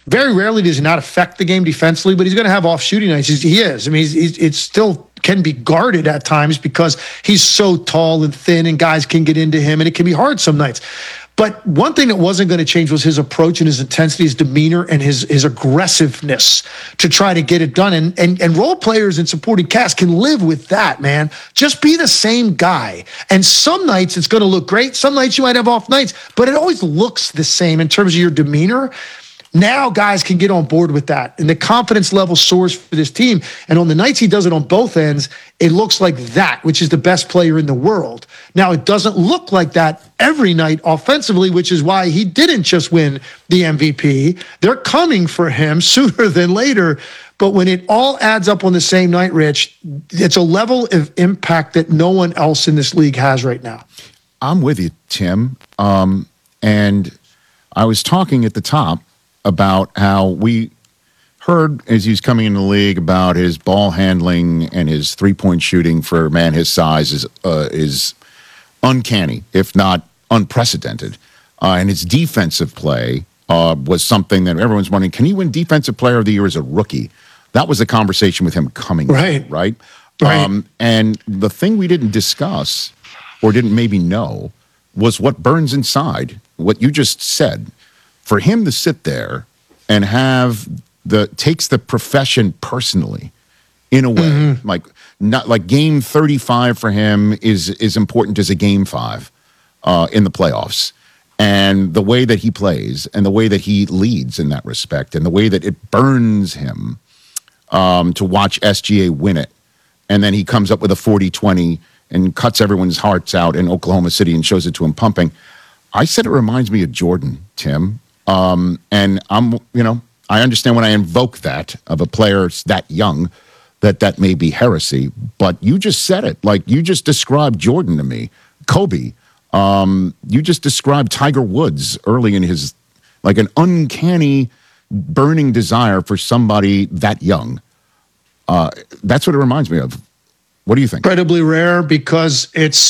Very rarely does he not affect the game defensively, but he's going to have off shooting nights. He is. I mean, it's still can be guarded at times because he's so tall and thin and guys can get into him and it can be hard some nights. But one thing that wasn't going to change was his approach and his intensity, his demeanor, and his aggressiveness to try to get it done. And role players and supporting cast can live with that, man. Just be the same guy. And some nights it's going to look great. Some nights you might have off nights, but it always looks the same in terms of your demeanor. Now guys can get on board with that, and the confidence level soars for this team. And on the nights he does it on both ends, it looks like that, which is the best player in the world. Now, it doesn't look like that every night offensively, which is why he didn't just win the MVP. They're coming for him sooner than later. But when it all adds up on the same night, Rich, it's a level of impact that no one else in this league has right now. I'm with you, Tim. And I was talking at the top about how we heard as he's coming into the league about his ball handling and his three-point shooting for a man his size is uncanny, if not unprecedented. And his defensive play was something that everyone's wondering, can he win Defensive Player of the Year as a rookie? That was the conversation with him coming in, right? And the thing we didn't discuss or didn't maybe know was what burns inside, what you just said. For him to sit there and takes the profession personally in a way, not like game 35 for him is important as a game 5 in the playoffs. And the way that he plays and the way that he leads in that respect and the way that it burns him to watch SGA win it. And then he comes up with a 40-20 and cuts everyone's hearts out in Oklahoma City and shows it to him pumping. I said it reminds me of Jordan, Tim. And I understand when I invoke that of a player that young, that may be heresy, but you just said it. Like, you just described Jordan to me, Kobe. You just described Tiger Woods early in his, like, an uncanny burning desire for somebody that young. That's what it reminds me of. What do you think? Incredibly rare because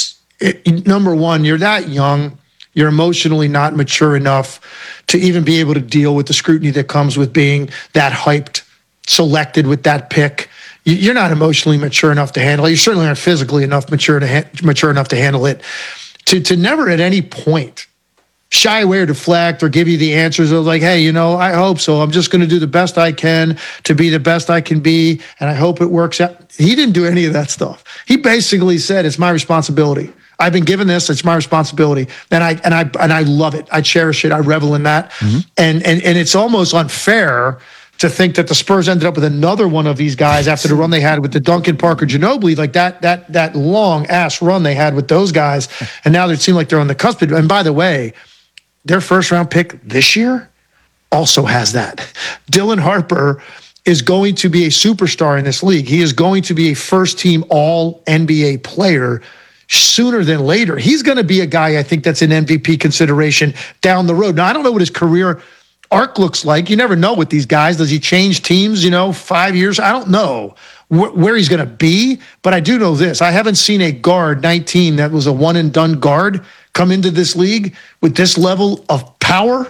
number one, you're that young. You're emotionally not mature enough to even be able to deal with the scrutiny that comes with being that hyped, selected with that pick. You're not emotionally mature enough to handle it. You certainly aren't physically mature enough to handle it. To never at any point shy away or deflect or give you the answers of like, hey, I hope so. I'm just going to do the best I can to be the best I can be, and I hope it works out. He didn't do any of that stuff. He basically said, it's my responsibility. I've been given this. It's my responsibility, and I love it. I cherish it. I revel in that. Mm-hmm. And it's almost unfair to think that the Spurs ended up with another one of these guys after the run they had with the Duncan, Parker, Ginobili, like that long ass run they had with those guys, and now they seem like they're on the cusp. And by the way, their first round pick this year also has that. Dylan Harper is going to be a superstar in this league. He is going to be a first team all NBA player sooner than later. He's going to be a guy, I think, that's an MVP consideration down the road. Now, I don't know what his career arc looks like. You never know with these guys. Does he change teams, 5 years? I don't know where he's going to be, but I do know this. I haven't seen a guard, 19, that was a one-and-done guard come into this league with this level of power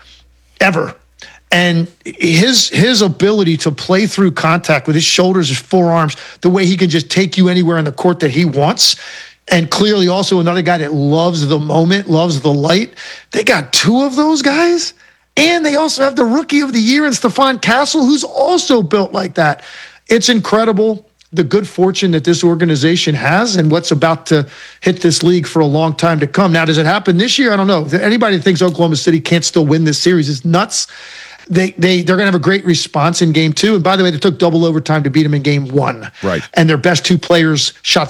ever. And his ability to play through contact with his shoulders, his forearms, the way he can just take you anywhere in the court that he wants. And clearly also another guy that loves the moment, loves the light. They got two of those guys. And they also have the Rookie of the Year in Stephon Castle, who's also built like that. It's incredible, the good fortune that this organization has and what's about to hit this league for a long time to come. Now, does it happen this year? I don't know. Anybody that thinks Oklahoma City can't still win this series is nuts. They're going to have a great response in game 2. And by the way, they took double overtime to beat them in game 1. Right. And their best two players shot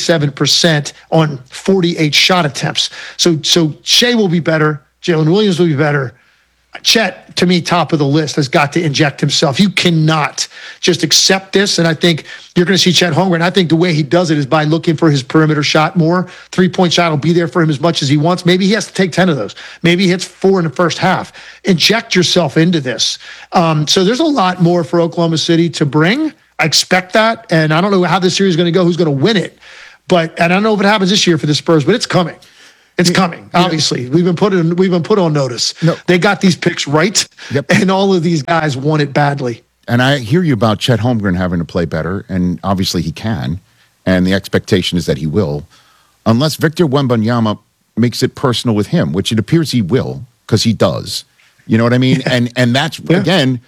37% on 48 shot attempts. So Shea will be better. Jalen Williams will be better. Chet, to me, top of the list, has got to inject himself. You cannot just accept this. And I think you're going to see Chet Holmgren. I think the way he does it is by looking for his perimeter shot more. Three-point shot will be there for him as much as he wants. Maybe he has to take 10 of those. Maybe he hits 4 in the first half. Inject yourself into this. So there's a lot more for Oklahoma City to bring. I expect that. And I don't know how this series is going to go, who's going to win it. And I don't know if it happens this year for the Spurs, but it's coming. It's coming. Obviously, we've been put on notice. No. They got these picks right, Yep. and all of these guys want it badly. And I hear you about Chet Holmgren having to play better, and obviously he can, and the expectation is that he will, unless Victor Wembanyama makes it personal with him, which it appears he will, because he does. You know what I mean? And that's again,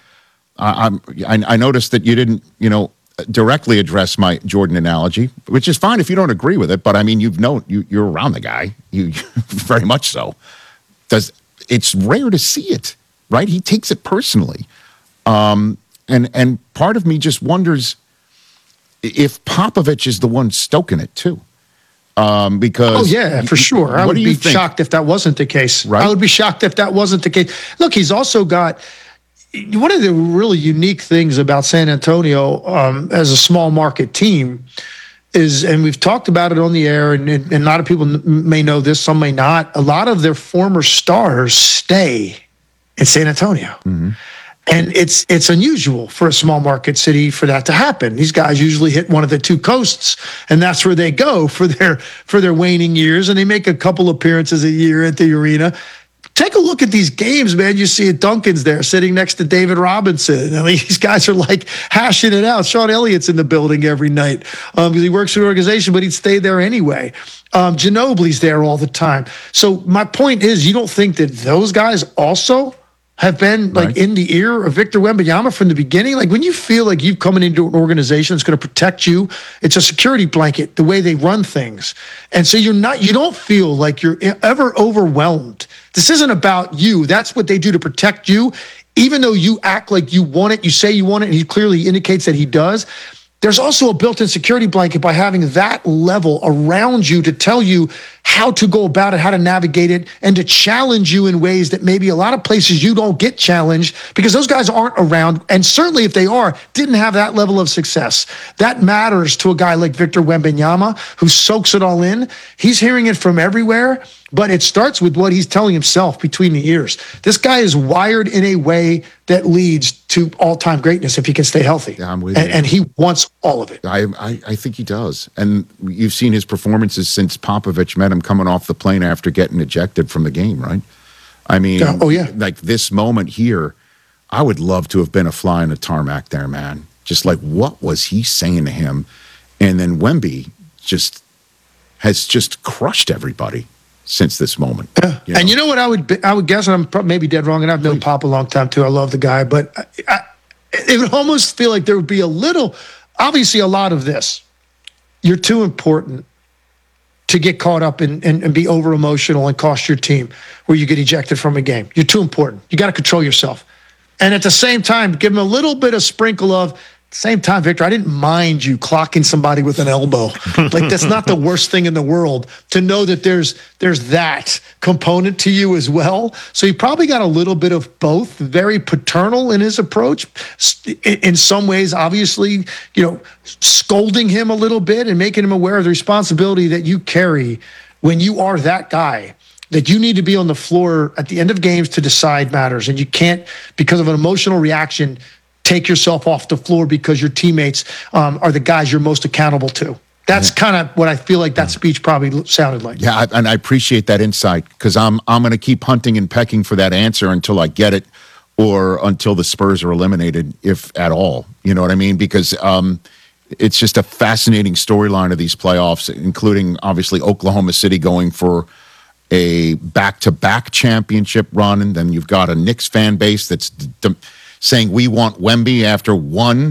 I noticed that you didn't directly address my Jordan analogy, which is fine if you don't agree with it. But I mean, you're around the guy, you very much so. It's rare to see it, right? He takes it personally. And part of me just wonders if Popovich is the one stoking it too. Because for sure. I would be shocked if that wasn't the case. Right? I would be shocked if that wasn't the case. Look, he's also got one of the really unique things about San Antonio as a small market team is, and we've talked about it on the air, and a lot of people may know this, some may not. A lot of their former stars stay in San Antonio. Mm-hmm. And it's unusual for a small market city for that to happen. These guys usually hit one of the two coasts, and that's where they go for their waning years, and they make a couple appearances a year at the arena. Take a look at these games, man. You see Duncan's there sitting next to David Robinson. I mean, these guys are like hashing it out. Sean Elliott's in the building every night because he works for the organization, but he'd stay there anyway. Ginobili's there all the time. So my point is, you don't think that those guys also have been like in the ear of Victor Wembanyama from the beginning? Like when you feel like you've come into an organization that's going to protect you, it's a security blanket, the way they run things. And so you don't feel like you're ever overwhelmed. This isn't about you. That's what they do to protect you. Even though you act like you want it, you say you want it, and he clearly indicates that he does. There's also a built-in security blanket by having that level around you to tell you how to go about it, how to navigate it, and to challenge you in ways that maybe a lot of places you don't get challenged because those guys aren't around. And certainly if they are, didn't have that level of success. That matters to a guy like Victor Wembanyama who soaks it all in. He's hearing it from everywhere, but it starts with what he's telling himself between the ears. This guy is wired in a way that leads to all-time greatness if he can stay healthy. Yeah, I'm with you. And he wants all of it. I think he does. And you've seen his performances since Popovich met him coming off the plane after getting ejected from the game, right? I mean, like this moment here, I would love to have been a fly on the tarmac there, man. Just like, what was he saying to him? And then Wemby has just crushed everybty since this moment. Yeah. And you know what I would guess, and I'm maybe dead wrong, and I've known Pop a long time too. I love the guy, but it would almost feel like there would be obviously a lot of this. You're too important to get caught up and be over emotional and cost your team where you get ejected from a game. You're too important. You got to control yourself. And at the same time, give them a little bit of sprinkle of, same time, Victor, I didn't mind you clocking somebody with an elbow. Like, that's not the worst thing in the world to know that there's that component to you as well. So he probably got a little bit of both, very paternal in his approach. In some ways, obviously, scolding him a little bit and making him aware of the responsibility that you carry when you are that guy. That you need to be on the floor at the end of games to decide matters. And you can't, because of an emotional reaction, take yourself off the floor because your teammates are the guys you're most accountable to. That's kind of what I feel like that speech probably sounded like. Yeah, and I appreciate that insight because I'm going to keep hunting and pecking for that answer until I get it or until the Spurs are eliminated, if at all. You know what I mean? Because it's just a fascinating storyline of these playoffs, including obviously Oklahoma City going for a back-to-back championship run, and then you've got a Knicks fan base that's saying we want Wemby after one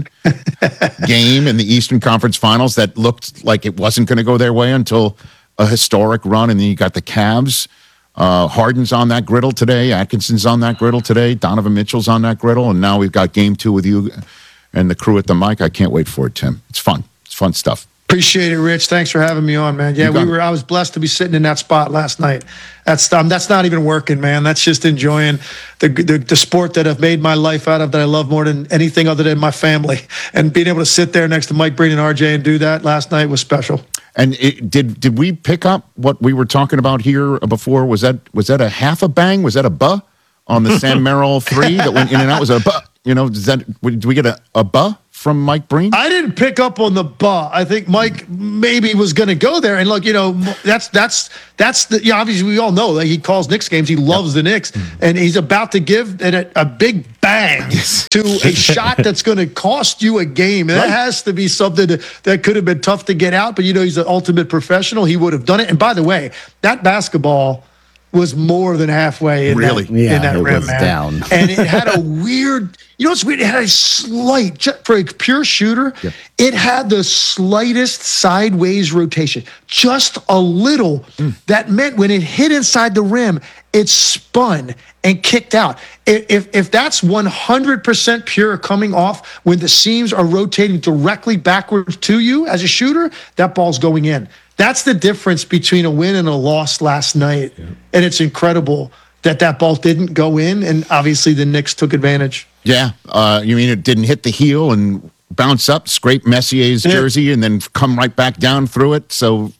game in the Eastern Conference Finals that looked like it wasn't going to go their way until a historic run. And then you got the Cavs. Harden's on that griddle today. Atkinson's on that griddle today. Donovan Mitchell's on that griddle. And now we've got game 2 with you and the crew at the mic. I can't wait for it, Tim. It's fun. It's fun stuff. Appreciate it, Rich. Thanks for having me on, man. Yeah, I was blessed to be sitting in that spot last night. That's not even working, man. That's just enjoying the sport that I've made my life out of, that I love more than anything other than my family. And being able to sit there next to Mike Breen and RJ and do that last night was special. And did we pick up what we were talking about here before? Was that a half a bang? Was that a buh on the Sam Merrill 3 that went in and out? Was it a buh? Do we get a buh from Mike Breen? I didn't pick up on the buh. I think Mike maybe was going to go there. And look, that's the, obviously we all know that he calls Knicks games. He loves the Knicks, and he's about to give a big bang to a shot that's going to cost you a game. And that has to be something that could have been tough to get out, but he's an ultimate professional. He would have done it. And by the way, that basketball was more than halfway in that rim, was man. down. And it had a weird, what's weird? It had a slight, for a pure shooter, it had the slightest sideways rotation, just a little. That meant when it hit inside the rim, it spun and kicked out. If that's 100% pure coming off when the seams are rotating directly backwards to you as a shooter, that ball's going in. That's the difference between a win and a loss last night. Yeah. And it's incredible that ball didn't go in, and obviously the Knicks took advantage. Yeah. You mean it didn't hit the heel and bounce up, scrape Messier's jersey, and then come right back down through it? So,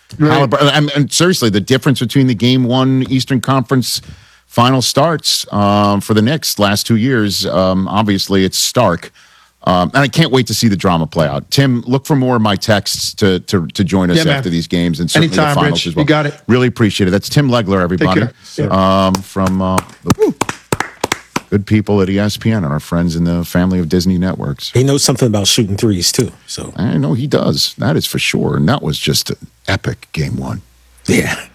and seriously, the difference between the Game 1 Eastern Conference final starts for the Knicks last 2 years, obviously it's stark. And I can't wait to see the drama play out. Tim, look for more of my texts to join us after these games, and certainly anytime, the finals Rich, as well. You got it. Really appreciate it. That's Tim Legler, everybody, from the good people at ESPN and our friends in the family of Disney networks. He knows something about shooting threes too. So I know he does. That is for sure. And that was just an epic Game 1. Yeah.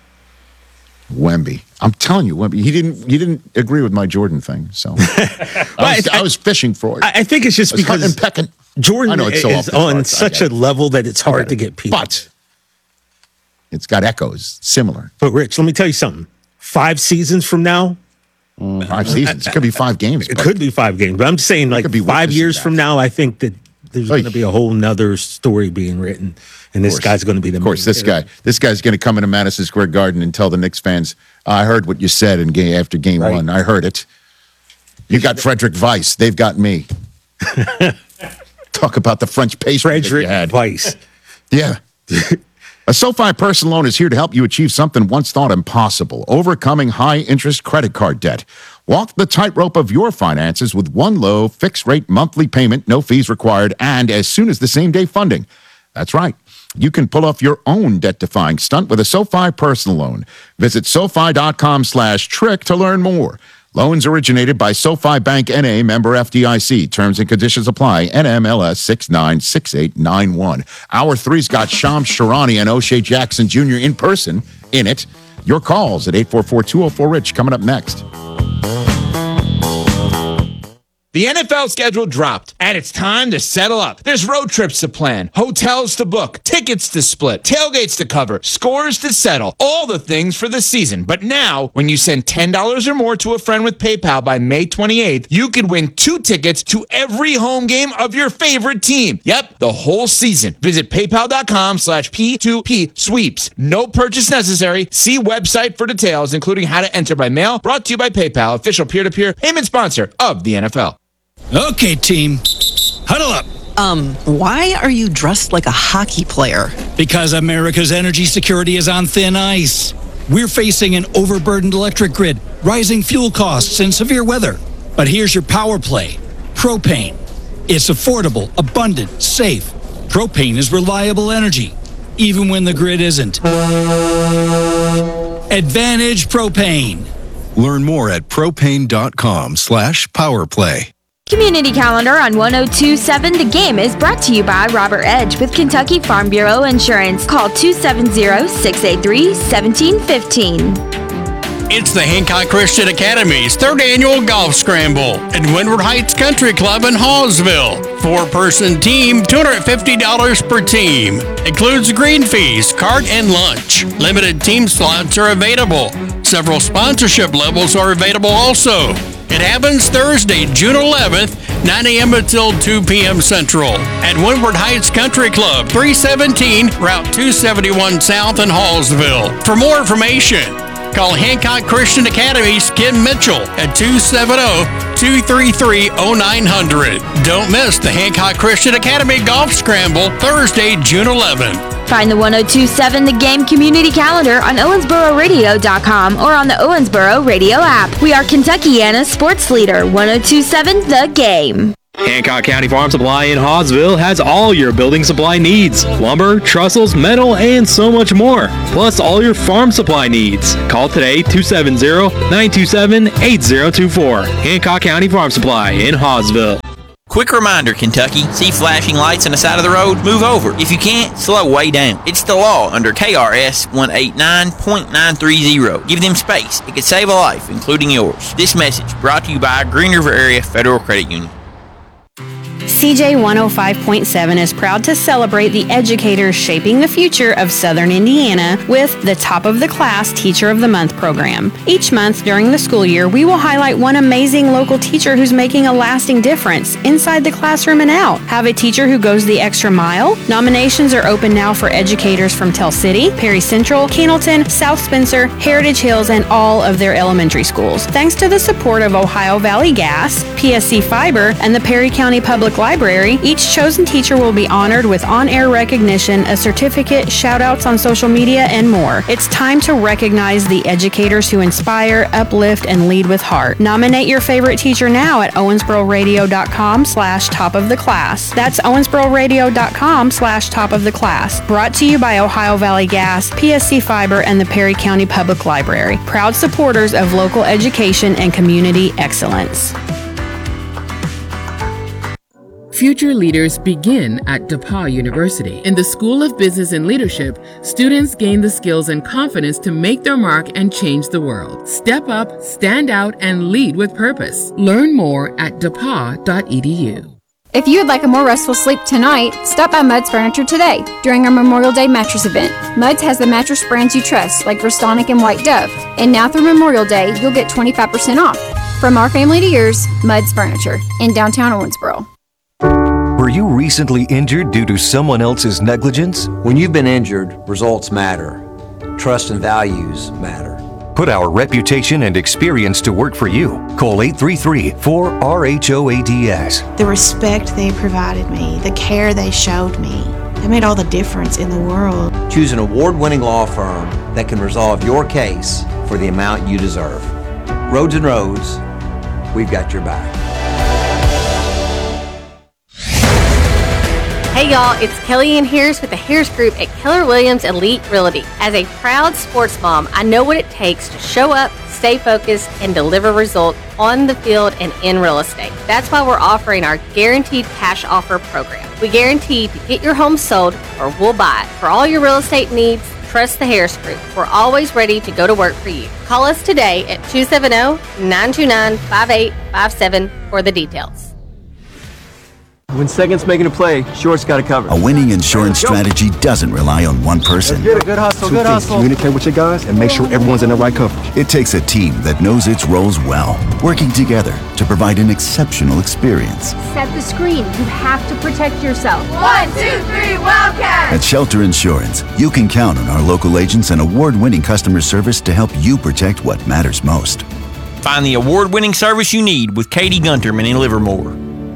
Wemby. I'm telling you, Wemby. He didn't agree with my Jordan thing, so I was fishing for it. I think it's just because Jordan is on such a level that it's hard to get people. But it's got echoes similar. But Rich, let me tell you something. 5 seasons from now, 5 seasons. It could be 5 games. It could be 5 games. But I'm just saying, like 5 years from now, I think that there's going to be a whole nother story being written. And this guy's going to be the. Of course, this guy's going to come into Madison Square Garden and tell the Knicks fans, "I heard what you said after Game 1. I heard it. You got Frederick Weiss. They've got me." Talk about the French pastry that you had. Weiss. Yeah. A SoFi personal loan is here to help you achieve something once thought impossible: overcoming high-interest credit card debt. Walk the tightrope of your finances with one low, fixed-rate monthly payment, no fees required, and as soon as the same-day funding. That's right. You can pull off your own debt-defying stunt with a SoFi personal loan. Visit SoFi.com/trick to learn more. Loans originated by SoFi Bank N.A., member FDIC. Terms and conditions apply. NMLS 696891. Hour 3's got Shams Charania and O'Shea Jackson Jr. in person in it. Your calls at 844-204-RICH coming up next. The NFL schedule dropped, and it's time to settle up. There's road trips to plan, hotels to book, tickets to split, tailgates to cover, scores to settle, all the things for the season. But now, when you send $10 or more to a friend with PayPal by May 28th, you could win 2 tickets to every home game of your favorite team. Yep, the whole season. Visit paypal.com/P2P sweeps. No purchase necessary. See website for details, including how to enter by mail. Brought to you by PayPal, official peer-to-peer payment sponsor of the NFL. Okay, team, huddle up. Why are you dressed like a hockey player? Because America's energy security is on thin ice. We're facing an overburdened electric grid, rising fuel costs, and severe weather. But here's your power play: propane. It's affordable, abundant, safe. Propane is reliable energy, even when the grid isn't. Advantage Propane. Learn more at propane.com/powerplay. Community Calendar on 102.7 The Game is brought to you by Robert Edge with Kentucky Farm Bureau Insurance. Call 270-683-1715. It's the Hancock Christian Academy's 3rd annual golf scramble at Windward Heights Country Club in Hallsville. 4-person team, $250 per team. Includes green fees, cart, and lunch. Limited team slots are available. Several sponsorship levels are available also. It happens Thursday, June 11th, 9 a.m. until 2 p.m. Central at Windward Heights Country Club, 317 Route 271 South in Hallsville. For more information, call Hancock Christian Academy's Ken Mitchell at 270-233-0900. Don't miss the Hancock Christian Academy Golf Scramble Thursday, June 11th. Find the 1027 The Game community calendar on owensbororadio.com or on the Owensboro Radio app. We are Kentuckiana's sports leader, 1027 The Game. Hancock County Farm Supply in Hawesville has all your building supply needs. Lumber, trestles, metal, and so much more. Plus all your farm supply needs. Call today 270-927-8024. Hancock County Farm Supply in Hawesville. Quick reminder, Kentucky, see flashing lights on the side of the road? Move over. If you can't, slow way down. It's the law under KRS 189.930. Give them space. It could save a life, including yours. This message brought to you by Green River Area Federal Credit Union. CJ 105.7 is proud to celebrate the educators shaping the future of Southern Indiana with the Top of the Class Teacher of the Month program. Each month during the school year, we will highlight one amazing local teacher who's making a lasting difference inside the classroom and out. Have a teacher who goes the extra mile? Nominations are open now for educators from Tell City, Perry Central, Cannleton, South Spencer, Heritage Hills, and all of their elementary schools. Thanks to the support of Ohio Valley Gas, PSC Fiber, and the Perry County Public Library, each chosen teacher will be honored with on-air recognition, a certificate, shout-outs on social media, and more. It's time to recognize the educators who inspire, uplift, and lead with heart. Nominate your favorite teacher now at owensbororadio.com/top of the class. That's owensbororadio.com/top of the class. Brought to you by Ohio Valley Gas, PSC Fiber, and the Perry County Public Library. Proud supporters of local education and community excellence. Future leaders begin at DePauw University. In the School of Business and Leadership, students gain the skills and confidence to make their mark and change the world. Step up, stand out, and lead with purpose. Learn more at depaw.edu. If you would like a more restful sleep tonight, stop by Mudd's Furniture today during our Memorial Day mattress event. Mudd's has the mattress brands you trust, like Restonic and White Dove. And now through Memorial Day, you'll get 25% off. From our family to yours, Mudd's Furniture in downtown Owensboro. Were you recently injured due to someone else's negligence? When you've been injured, results matter. Trust and values matter. Put our reputation and experience to work for you. Call 833-4RHOADS. The respect they provided me, the care they showed me, that made all the difference in the world. Choose an award-winning law firm that can resolve your case for the amount you deserve. Rhodes and Rhodes, we've got your back. Hey y'all, it's Kellyanne Harris with the Harris Group at Keller Williams Elite Realty. As a proud sports mom, I know what it takes to show up, stay focused, and deliver results on the field and in real estate. That's why we're offering our Guaranteed Cash Offer program. We guarantee to get your home sold or we'll buy it. For all your real estate needs, trust the Harris Group. We're always ready to go to work for you. Call us today at 270-929-5857 for the details. When second's making a play, short's got to cover. A winning insurance strategy doesn't rely on one person. Get a good hustle, good hustle. Communicate with your guys and make sure everyone's in the right coverage. It takes a team that knows its roles well, working together to provide an exceptional experience. Set the screen. You have to protect yourself. 1, 2, 3, Wildcat! At Shelter Insurance, you can count on our local agents and award-winning customer service to help you protect what matters most. Find the award-winning service you need with Katie Gunterman in Livermore.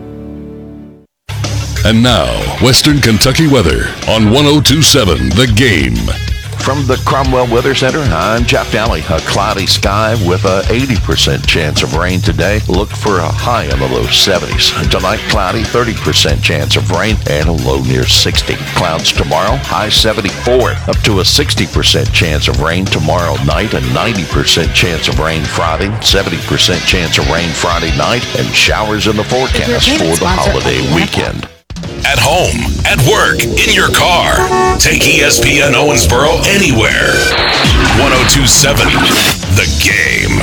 And now, Western Kentucky weather on 102.7 The Game. From the Cromwell Weather Center, I'm Jeff Daly. A cloudy sky with a 80% chance of rain today. Look for a high in the low 70s. Tonight, cloudy, 30% chance of rain and a low near 60. Clouds tomorrow, high 74. Up to a 60% chance of rain tomorrow night. A 90% chance of rain Friday. 70% chance of rain Friday night. And showers in the forecast for the holiday weekend. At home, at work, in your car. Take ESPN Owensboro anywhere. 102.7 The Game.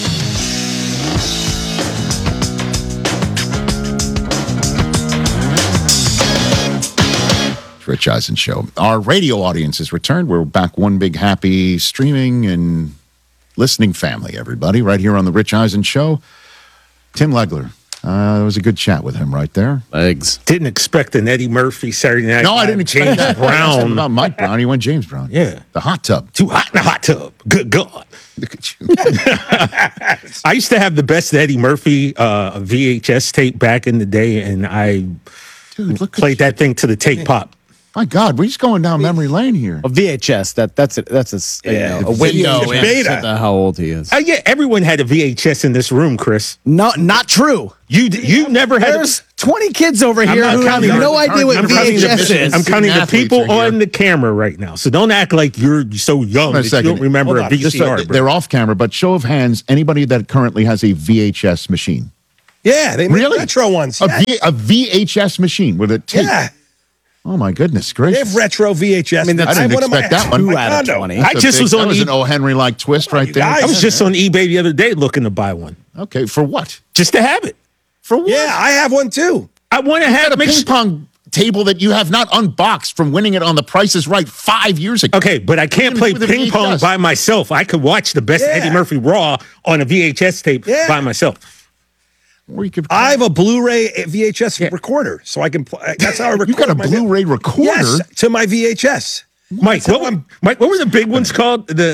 Rich Eisen Show. Our radio audience has returned. We're back, one big happy streaming and listening family, everybody, right here on the Rich Eisen Show. Tim Legler. It was a good chat with him right there. Legs. Didn't expect an Eddie Murphy Saturday Night. No, I didn't expect James that. Brown. About Mike Brown. He went James Brown. Yeah. The hot tub. Too hot in the hot tub. Good God. Look at you. I used to have the best Eddie Murphy VHS tape back in the day, and I played that thing to the tape pop. My God, we're just going down memory lane here. A VHS. That's a window into how old he is. Yeah, everyone had a VHS in this room, Chris. Not true. You never had. There's 20 kids over here who have no idea what VHS is. I'm counting the people on the camera right now, so don't act like you're so young that you don't remember a VCR. They're off camera, but show of hands, anybody that currently has a VHS machine. Yeah, they make retro ones. A VHS machine with a tape. Yeah. Oh my goodness gracious! They have retro VHS. I didn't expect that one. 2 out of 20. I just was on an O. Henry like twist right there. I was just on eBay the other day looking to buy one. Okay, for what? Just to have it. For what? Yeah, I have one too. I want to have a ping pong table that you have not unboxed from winning it on The Price is Right 5 years ago. Okay, but I can't play ping pong by myself. I could watch the best Eddie Murphy Raw on a VHS tape by myself. I have a Blu-ray VHS recorder, so I can play. That's how I record. You got a Blu-ray recorder? Yes, to my VHS. Mike, what were the big ones called? The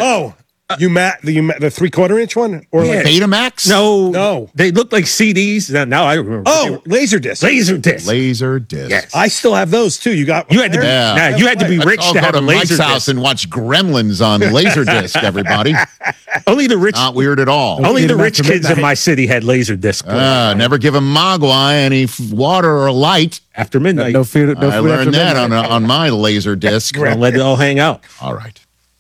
3/4 inch one, or like Betamax? No, they look like CDs. Now I remember. Oh, Laserdisc. Laserdisc. Yes, I still have those too. You had to be rich to have go a to Mike's Laserdisc. house and watch Gremlins on Laserdisc. Everybody, only the rich. Not weird at all. Only the rich kids in my city had Laserdisc. Never give a Mogwai any water or light after midnight. No food. I learned that on my Laserdisc. Don't let it all hang out. All right.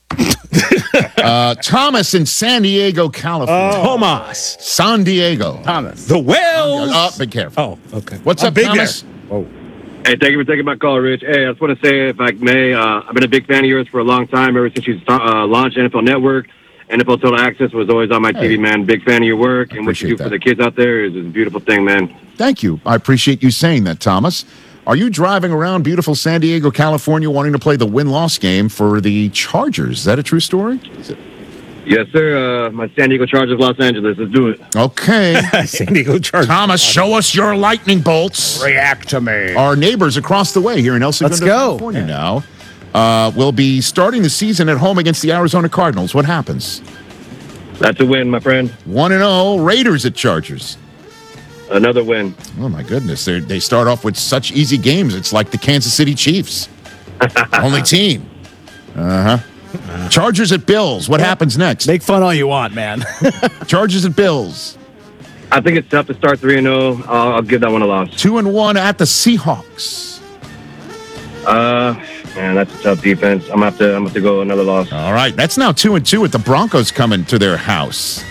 Thomas in San Diego, California. Thomas. San Diego. Thomas. The Wells. Be careful. Oh, okay. What's up, big Thomas? Oh. Hey, thank you for taking my call, Rich. Hey, I just want to say, if I may, I've been a big fan of yours for a long time, ever since you launched NFL Network. NFL Total Access was always on my TV, man. Big fan of your work, and what you do for the kids out there is a beautiful thing, man. Thank you. I appreciate you saying that, Thomas. Are you driving around beautiful San Diego, California, wanting to play the win-loss game for the Chargers? Is that a true story? Yes, sir. My San Diego Chargers, Los Angeles. Let's do it. Okay. San Diego Chargers. Thomas, show us your lightning bolts. React to me. Our neighbors across the way here in El Segundo, California now will be starting the season at home against the Arizona Cardinals. What happens? That's a win, my friend. 1-0, Raiders at Chargers. Another win. Oh, my goodness. They start off with such easy games. It's like the Kansas City Chiefs. Only team. Chargers at Bills. What happens next? Make fun all you want, man. Chargers at Bills. I think it's tough to start 3-0. I'll give that one a loss. 2-1 at the Seahawks. Man, that's a tough defense. I'm gonna have to go another loss. All right. That's now 2-2 with the Broncos coming to their house.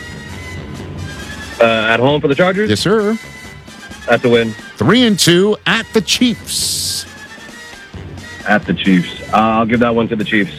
At home for the Chargers? Yes, sir. That's a win. 3-2 at the Chiefs. At the Chiefs. I'll give that one to the Chiefs.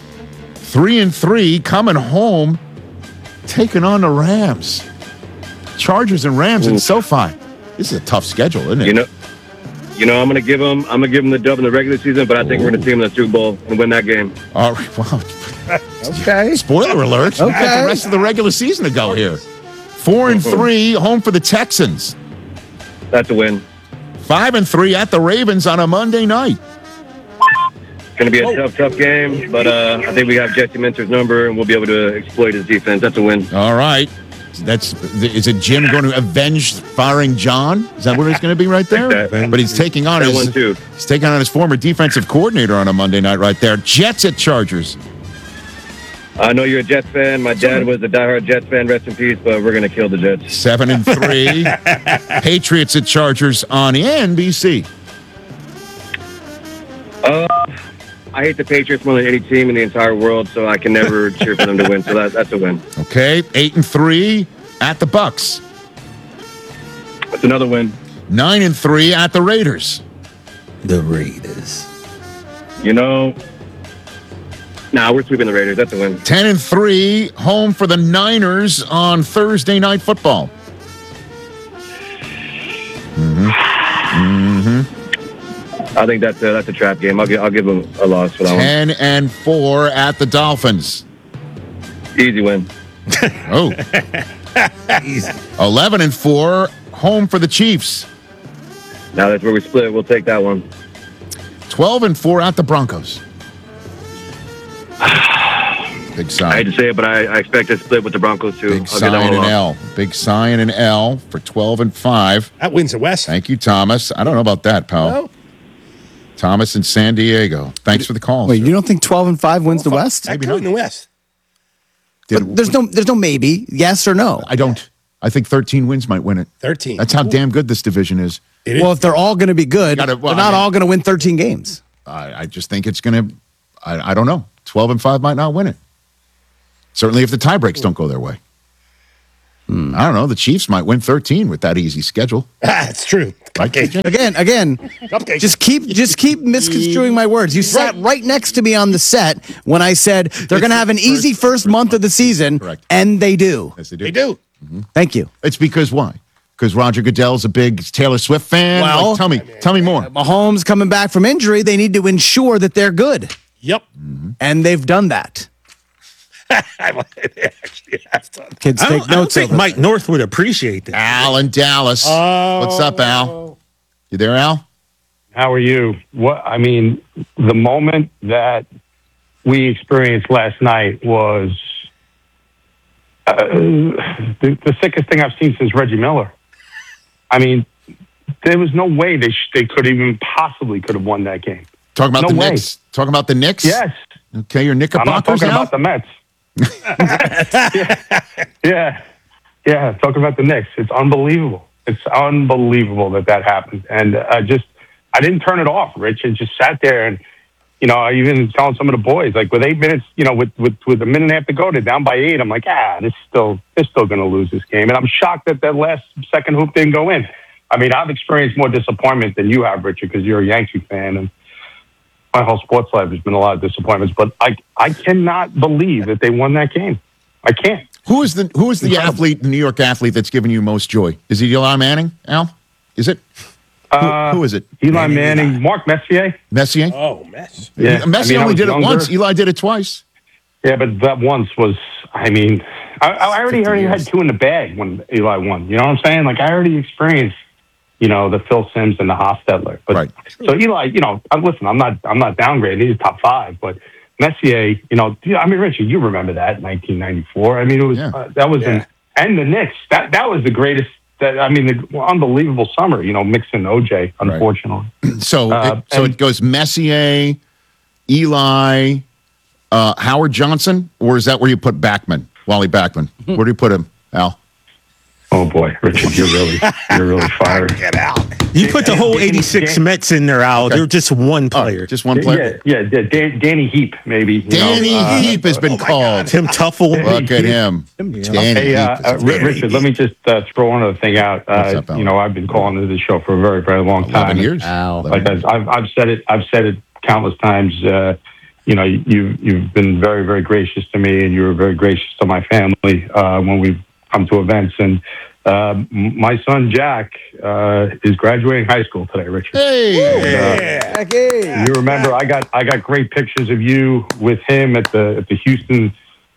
3-3 coming home, taking on the Rams. Chargers and Rams in SoFi. This is a tough schedule, isn't it? You know, I'm gonna give them the dub in the regular season, but I think we're gonna see them in the Super Bowl and win that game. All right. Well, okay. Spoiler alert. Okay. We got the rest of the regular season to go here. 4-3 home for the Texans. That's a win. 5-3 at the Ravens on a Monday night. It's going to be a tough game, but I think we have Jesse Minter's number, and we'll be able to exploit his defense. That's a win. All right. Is it Jim going to avenge firing John? Is that what it's going to be right there? But he's taking on his former defensive coordinator on a Monday night right there. Jets at Chargers. I know you're a Jets fan. My dad was a diehard Jets fan. Rest in peace, but we're going to kill the Jets. 7-3. Patriots at Chargers on NBC. I hate the Patriots more than any team in the entire world, so I can never cheer for them to win. So that's a win. Okay, 8-3 at the Bucks. That's another win. 9-3 at the Raiders. The Raiders. You know, we're sweeping the Raiders. That's a win. 10-3 home for the Niners on Thursday Night Football. I think that's a trap game. I'll give them a loss for that 10-4 at the Dolphins. Easy win. Oh. 11-4 home for the Chiefs. Now that's where we split. We'll take that one. 12-4 at the Broncos. Big sign. I hate to say it, but I expect to split with the Broncos too. Big sign and L. Big sign and L for 12-5. That wins the West. Thank you, Thomas. I don't know about that, pal. No. Thomas in San Diego. Thanks for the call. Wait, you don't think 12-5 wins the West? Maybe not in the West. But there's no maybe. Yes or no? I don't. I think 13 wins might win it. 13. That's how damn good this division is. Well, if they're all going to be good, they're not all going to win 13 games. I just think it's going to. I don't know. 12-5 might not win it. Certainly, if the tie breaks don't go their way. I don't know. The Chiefs might win 13 with that easy schedule. That's true. Again. Just keep misconstruing my words. You sat right next to me on the set when I said they're going to have an easy first month of the season, and they do. Yes, they do. They do. Thank you. It's because why? Because Roger Goodell's a big Taylor Swift fan. Well, tell me more. Mahomes coming back from injury, they need to ensure that they're good. Yep. And they've done that. Kids take notes. I don't think Mike North would appreciate that. Al in Dallas. What's up, Al? You there, Al? How are you? The moment that we experienced last night was the sickest thing I've seen since Reggie Miller. There was no way they could even possibly could have won that game. Talking about the Knicks? Talking about the Knicks? Yes. Okay, your Knickerbockers I'm not talking about the Mets. Yeah, talking about the Knicks. It's unbelievable. It's unbelievable that happened. And I didn't turn it off, Rich. I just sat there and, I even telling some of the boys, like with 8 minutes, with a minute and a half to go, they're down by 8. I'm like, they're still going to lose this game. And I'm shocked that last second hoop didn't go in. I've experienced more disappointment than you have, Richard, because you're a Yankee fan. And my whole sports life has been a lot of disappointments, but I cannot believe that they won that game. I can't. Who is the athlete, the New York athlete that's given you most joy? Is it Eli Manning, Al? Is it? Who is it? Eli Manning, Mark Messier. Messier? Oh, Messier. Yeah. Messier only did it once. Eli did it twice. Yeah, but that once was, I already had 2 in the bag when Eli won. You know what I'm saying? Like, I already experienced the Phil Simms and the Hofstadler. But right. So Eli, listen, I'm not downgrading. He's top 5, but Messier, Richard, you remember that 1994. It was that was and the Knicks. That was the greatest. The unbelievable summer. Mixing OJ, unfortunately. Right. So it goes Messier, Eli, Howard Johnson, or is that where you put Backman, Wally Backman? Where do you put him, Al? Oh boy, Richard, you're really fired. Get out. You put the whole 86 Mets in there, Al. Okay. They're just one player. Just one player? Yeah. Danny Heap, maybe. Danny Heap has been called. Tim Tuffle. Look at him. Hey, Richard, let me just throw one other thing out. I've been calling into this show for a very, very long time. 11 years. I've said it countless times. You've been very, very gracious to me, and you were very gracious to my family when we've come to events. And my son Jack is graduating high school today, Richard. Hey, and, you remember I got great pictures of you with him at the Houston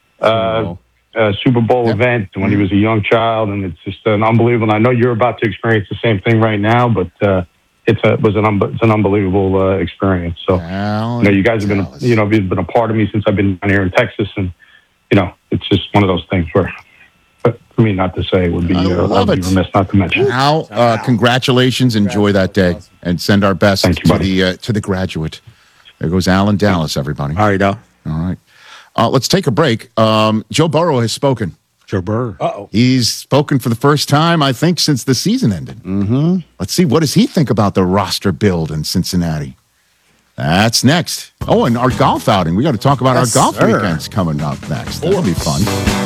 Super Bowl event when he was a young child, and it's just an unbelievable. And I know you're about to experience the same thing right now, but it's an unbelievable experience. So you guys have been you've been a part of me since I've been down here in Texas, and it's just one of those things where. For me not to say would be remiss not to mention. Al, congratulations. Enjoy that day. And send our best to the graduate. There goes Al in Dallas, everybody. All right, Al. All right. Let's take a break. Joe Burrow has spoken. Joe Burrow. Uh-oh. He's spoken for the first time, I think, since the season ended. Mm-hmm. Let's see. What does he think about the roster build in Cincinnati? That's next. Oh, and our golf outing. We got to talk about our golf weekends coming up next. That'll be fun.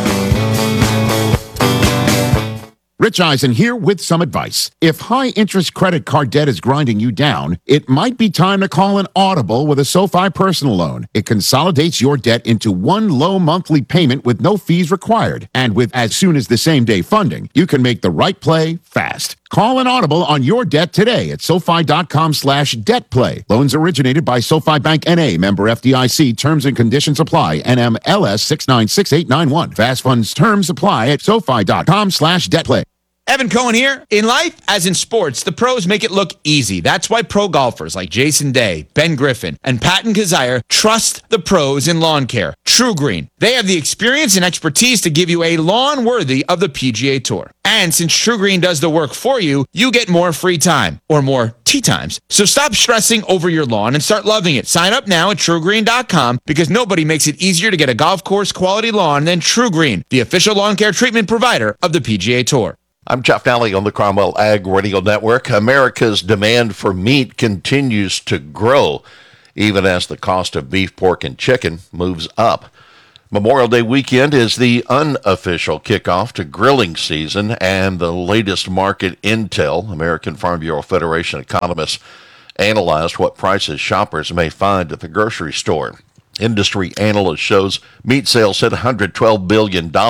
Rich Eisen here with some advice. If high-interest credit card debt is grinding you down, it might be time to call an Audible with a SoFi personal loan. It consolidates your debt into one low monthly payment with no fees required. And with as soon as the same-day funding, you can make the right play fast. Call an Audible on your debt today at SoFi.com/debtplay. Loans originated by SoFi Bank N.A., member FDIC. Terms and conditions apply. NMLS 696891. Fast funds terms apply at SoFi.com/debtplay. Evan Cohen here. In life, as in sports, the pros make it look easy. That's why pro golfers like Jason Day, Ben Griffin, and Patton Kazire trust the pros in lawn care. True Green. They have the experience and expertise to give you a lawn worthy of the PGA Tour. And since True Green does the work for you, you get more free time, or more tee times. So stop stressing over your lawn and start loving it. Sign up now at TrueGreen.com because nobody makes it easier to get a golf course quality lawn than True Green, the official lawn care treatment provider of the PGA Tour. I'm Jeff Nally on the Cromwell Ag Radio Network. America's demand for meat continues to grow, even as the cost of beef, pork, and chicken moves up. Memorial Day weekend is the unofficial kickoff to grilling season, and the latest market intel, American Farm Bureau Federation economists analyzed what prices shoppers may find at the grocery store. Industry analyst shows meat sales hit $112 billion in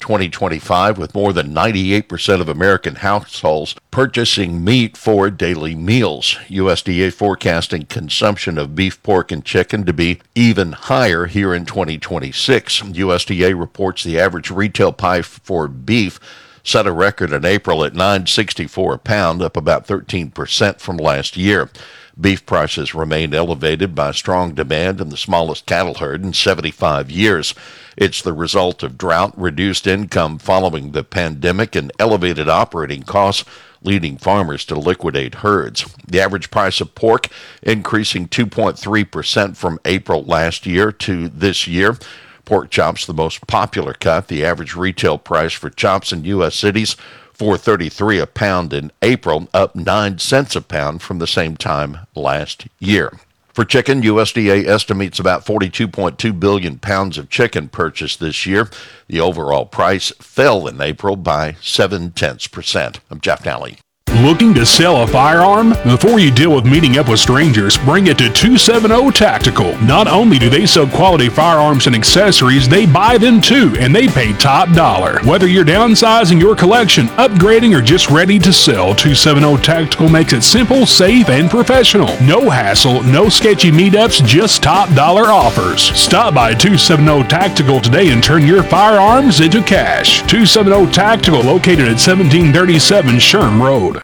2025, with more than 98% of American households purchasing meat for daily meals. USDA forecasting consumption of beef, pork, and chicken to be even higher here in 2026. USDA reports the average retail price for beef set a record in April at $9.64 a pound, up about 13% from last year. Beef prices remain elevated by strong demand in the smallest cattle herd in 75 years. It's the result of drought, reduced income following the pandemic, and elevated operating costs, leading farmers to liquidate herds. The average price of pork increasing 2.3% from April last year to this year. Pork chops, the most popular cut. The average retail price for chops in U.S. cities, $4.33 a pound in April, up 9 cents a pound from the same time last year. For chicken, USDA estimates about 42.2 billion pounds of chicken purchased this year. The overall price fell in April by 0.7%. I'm Jeff Nally. Looking to sell a firearm? Before you deal with meeting up with strangers, bring it to 270 Tactical. Not only do they sell quality firearms and accessories, they buy them too, and they pay top dollar. Whether you're downsizing your collection, upgrading, or just ready to sell, 270 Tactical makes it simple, safe, and professional. No hassle, no sketchy meetups, just top dollar offers. Stop by 270 Tactical today and turn your firearms into cash. 270 Tactical, located at 1737 Sherm Road.